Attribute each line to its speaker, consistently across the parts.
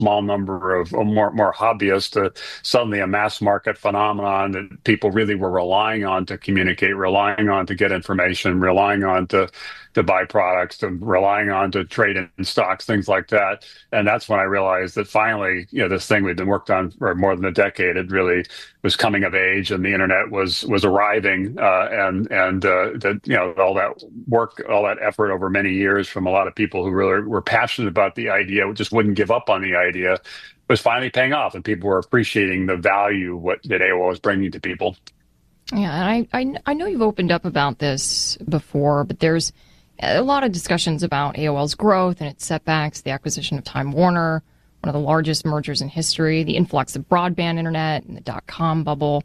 Speaker 1: small number of more hobbyists to suddenly a mass market phenomenon that people really were relying on to communicate, relying on to get information, relying on to buy products, to relying on to trade in stocks, things like that. And that's when I realized that finally, this thing we'd been worked on for more than a decade, it really was coming of age, and the internet was arriving, and that all that work, all that effort over many years from a lot of people who really were passionate about the idea, just wouldn't give up on the idea, was finally paying off, and people were appreciating the value that AOL was bringing to people.
Speaker 2: Yeah, and I know you've opened up about this before, but there's a lot of discussions about AOL's growth and its setbacks, the acquisition of Time Warner, one of the largest mergers in history, the influx of broadband internet and the dot-com bubble,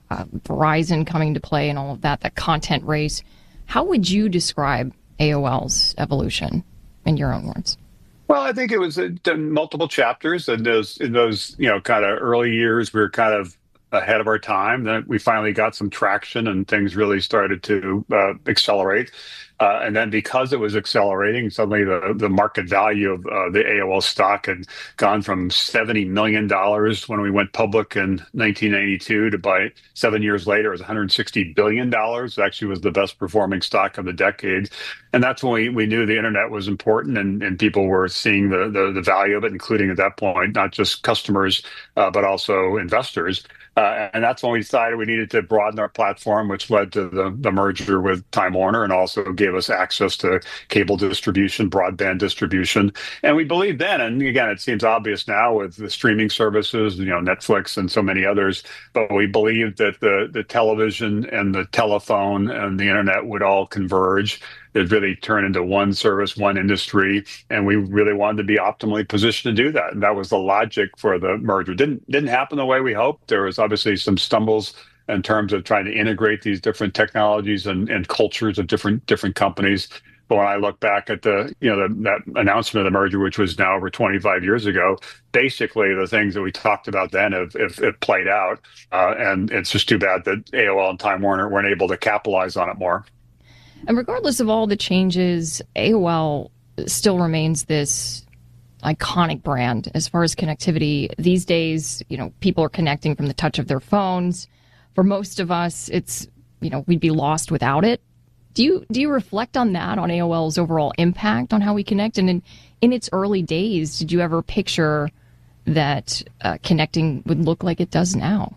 Speaker 2: Verizon coming to play and all of that, the content race. How would you describe AOL's evolution in your own words?
Speaker 1: Well, I think it was multiple chapters, and in those kind of early years, we were kind of ahead of our time. Then we finally got some traction, and things really started to accelerate. And then because it was accelerating, suddenly the market value of the AOL stock had gone from $70 million when we went public in 1992 to by 7 years later, it was $160 billion. It actually was the best performing stock of the decade. And that's when we knew the internet was important, and people were seeing the value of it, including at that point, not just customers, but also investors. And that's when we decided we needed to broaden our platform, which led to the merger with Time Warner, and also gave us access to cable distribution, broadband distribution. And we believed then, and again, it seems obvious now with the streaming services, Netflix and so many others, but we believed that the television and the telephone and the internet would all converge. It really turned into one service, one industry, and we really wanted to be optimally positioned to do that. And that was the logic for the merger. Didn't happen the way we hoped. There was obviously some stumbles in terms of trying to integrate these different technologies and cultures of different companies. But when I look back at that announcement of the merger, which was now over 25 years ago, basically the things that we talked about then have played out, and it's just too bad that AOL and Time Warner weren't able to capitalize on it more.
Speaker 2: And regardless of all the changes, AOL still remains this iconic brand as far as connectivity. These days, people are connecting from the touch of their phones. For most of us, it's, we'd be lost without it. Do you reflect on that, on AOL's overall impact on how we connect? And in its early days, did you ever picture that connecting would look like it does now?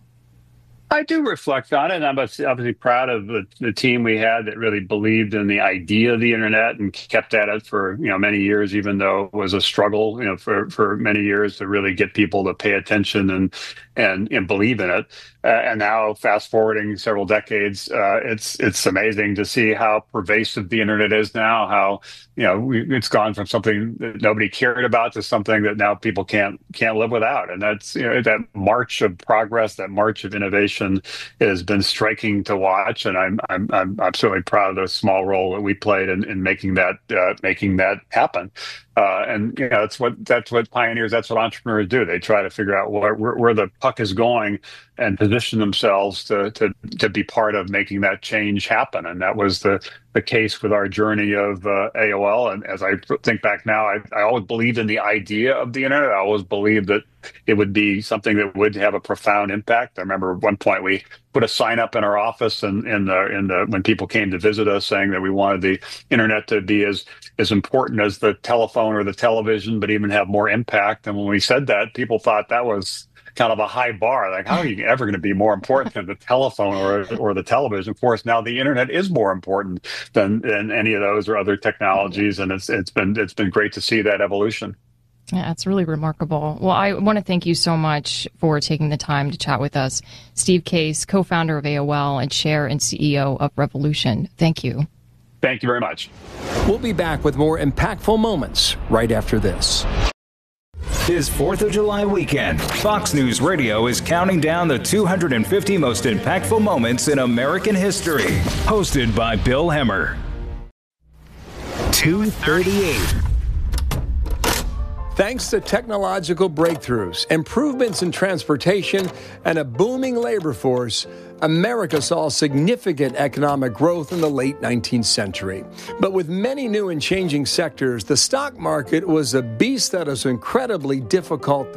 Speaker 1: I do reflect on it, and I'm obviously proud of the team we had that really believed in the idea of the internet and kept at it for many years, even though it was a struggle for many years to really get people to pay attention and believe in it. And now, fast forwarding several decades, it's amazing to see how pervasive the internet is now. How it's gone from something that nobody cared about to something that now people can't live without. And that's that march of progress, that march of innovation has been striking to watch. And I'm certainly proud of the small role that we played in making that happen. And that's what pioneers, that's what entrepreneurs do. They try to figure out where the puck is going and position themselves to be part of making that change happen. And that was the case with our journey of AOL. And as I think back now, I always believed in the idea of the internet. I always believed that it would be something that would have a profound impact. I remember at one point we put a sign up in our office and when people came to visit us saying that we wanted the internet to be as important as the telephone or the television, but even have more impact. And when we said that, people thought that was kind of a high bar. Like, how are you ever going to be more important than the telephone or the television? Of course, now the internet is more important than any of those or other technologies, and it's been great to see that evolution.
Speaker 2: Yeah, it's really remarkable. Well, I want to thank you so much for taking the time to chat with us. Steve Case, co-founder of AOL and chair and CEO of Revolution. Thank you.
Speaker 1: Thank you very much.
Speaker 3: We'll be back with more impactful moments right after this.
Speaker 4: This 4th of July weekend, Fox News Radio is counting down the 250 most impactful moments in American history. Hosted by Bill Hemmer. 238.
Speaker 3: Thanks to technological breakthroughs, improvements in transportation, and a booming labor force, America saw significant economic growth in the late 19th century. But with many new and changing sectors, the stock market was a beast that is incredibly difficult